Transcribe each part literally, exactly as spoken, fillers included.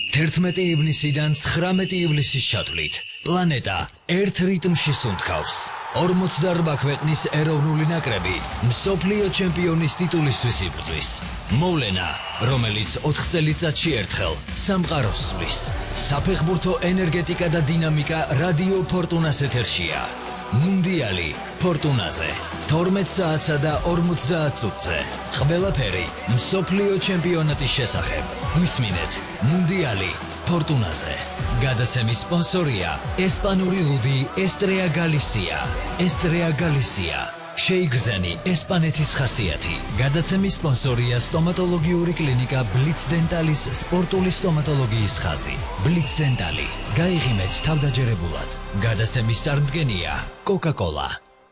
თერთმეტი ივნისიდან ცხრამეტი ივლისის ჩათვლით პლანეტა ერთ რიტმში სუნთქავს. ორმოცდაორბა ქვეყნის ეროვნული ნაკრები მსოფლიო ჩემპიონის ტიტულისთვის იბრძვის. მოვლენა, რომელიც ოთხ წელიწადში ერთხელ სამყაროს სვლის. საფეხბურთო ენერგეტიკა და დინამიკა რადიო ფორტუნას ეთერშია. მუნდიალი ფორტუნაზე თორმეტ საათსა და ორმოცდაათ წუთზე. ყველაფერი მსოფლიო ჩემპიონატის შესახებ. გვისმინეთ მუნდიალი ფორტუნაზე. გადაცემის სპონსორია ესპანური ლუდი ესტრეა გალისია. ესტრეა გალისია. შეიგრძენი ესპანეთის ხასიათი. გადაცემის სპონსორია სტომატოლოგიური კლინიკა ბლიც დენტალის სპორტული სტომატოლოგიის ხაზი. ბლიც დენტალი. გაიღიმეთ თავდაჯერებულად. გადაცემის წარმდგენია კოკა-კოლა.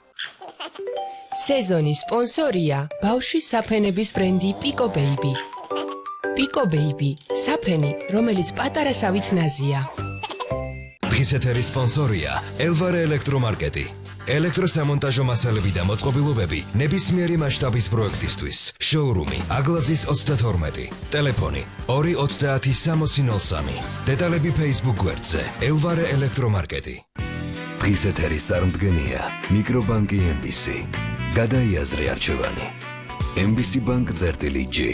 სეზონის სპონსორია ბავშვის საფენების ბრენდი პიკო ბეიბი. პიკო ბეიბი, საფენი, რომელიც პატარასავით ნაზია. დღის ეთერის სპონსორია ელვარე ელექტრომარკეტი. ელექტროსამონტაჟო მასალები და მოწყობილობები ნებისმიერი მასშტაბის პროექტისთვის. შოურუმი აგლაძის ოცდათორმეტი. ტელეფონი ორი ოცდაათი სამოცი ნოლ სამი. დეტალები Facebook გვერდზე ელვარე ელექტრომარკეტი. დღის ეთერის წარმდგენია მიკრობანკი ემ ბი სი. გადაიაზრე არჩევანი. ემ ბი სი ბანკ წერტილი ჯი.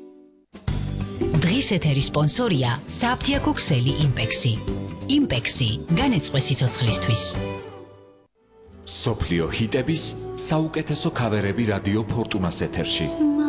დღის ეთერის სპონსორია საფთიაქო ქსელი იმპექსი. იმპექსი განეწყვე სიცოცხლისთვის. სოფლიო ჰიტების საუკეთესო ქავერები რადიო ფორტუნას ეთერში.